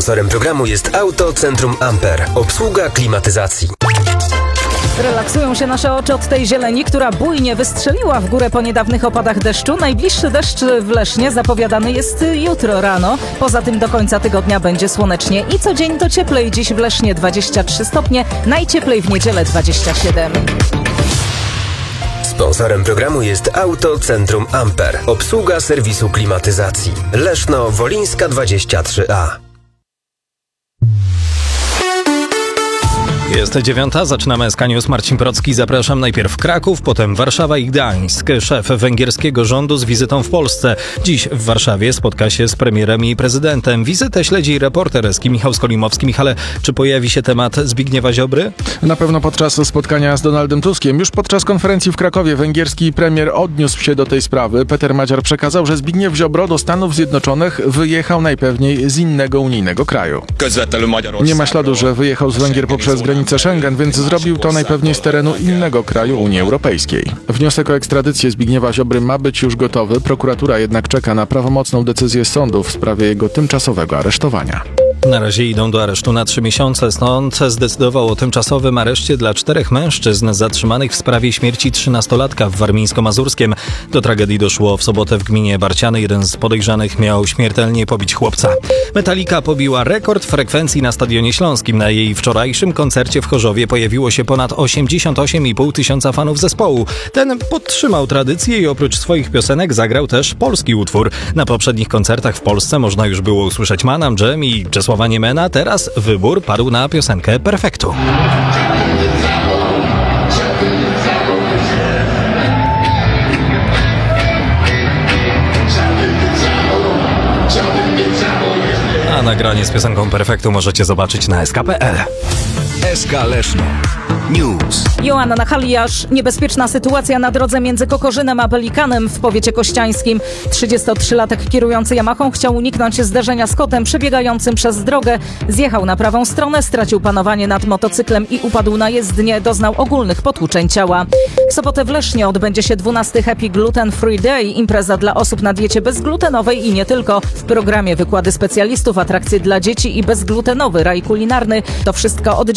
Sponsorem programu jest Autocentrum Amper. Obsługa klimatyzacji. Relaksują się nasze oczy od tej zieleni, która bujnie wystrzeliła w górę po niedawnych opadach deszczu. Najbliższy deszcz w Lesznie zapowiadany jest jutro rano. Poza tym do końca tygodnia będzie słonecznie i co dzień to cieplej. Dziś w Lesznie 23 stopnie, najcieplej w niedzielę 27. Sponsorem programu jest Autocentrum Amper. Obsługa serwisu klimatyzacji. Leszno Wolińska 23A. Jest 9, zaczynamy SK News. Marcin Procki, zapraszam. Najpierw Kraków, potem Warszawa i Gdańsk. Szef węgierskiego rządu z wizytą w Polsce. Dziś w Warszawie spotka się z premierem i prezydentem. Wizytę śledzi reporter SK Michał Skolimowski. Michale, czy pojawi się temat Zbigniewa Ziobry? Na pewno podczas spotkania z Donaldem Tuskiem. Już podczas konferencji w Krakowie węgierski premier odniósł się do tej sprawy. Peter Madziar przekazał, że Zbigniew Ziobro do Stanów Zjednoczonych wyjechał najpewniej z innego unijnego kraju. Nie ma śladu, że wyjechał z Węgier poprzez granicę Schengen, więc zrobił to najpewniej z terenu innego kraju Unii Europejskiej. Wniosek o ekstradycję Zbigniewa Ziobry ma być już gotowy. Prokuratura jednak czeka na prawomocną decyzję sądu w sprawie jego tymczasowego aresztowania. Na razie idą do aresztu na 3 miesiące. Sąd zdecydował o tymczasowym areszcie dla 4 mężczyzn zatrzymanych w sprawie śmierci 13-latka w Warmińsko-Mazurskiem. Do tragedii doszło w sobotę w gminie Barciany. Jeden z podejrzanych miał śmiertelnie pobić chłopca. Metallica pobiła rekord frekwencji na Stadionie Śląskim. Na jej wczorajszym koncercie w Chorzowie pojawiło się ponad 88,5 tysiąca fanów zespołu. Ten podtrzymał tradycję i oprócz swoich piosenek zagrał też polski utwór. Na poprzednich koncertach w Polsce można już było usłyszeć Manam, Dżem i Czesława Niemena. Teraz wybór padł na piosenkę Perfektu. A nagranie z piosenką Perfektu możecie zobaczyć na sk.pl. SK Leszno News. Joanna Haliasz. Niebezpieczna sytuacja na drodze między Kokorzynem a Pelikanem w powiecie kościańskim. 33-latek kierujący Yamahą chciał uniknąć zderzenia z kotem przebiegającym przez drogę. Zjechał na prawą stronę, stracił panowanie nad motocyklem i upadł na jezdnię. Doznał ogólnych potłuczeń ciała. W sobotę w Lesznie odbędzie się 12. Happy Gluten Free Day. Impreza dla osób na diecie bezglutenowej i nie tylko. W programie wykłady specjalistów, atrakcje dla dzieci i bezglutenowy raj kulinarny. To wszystko od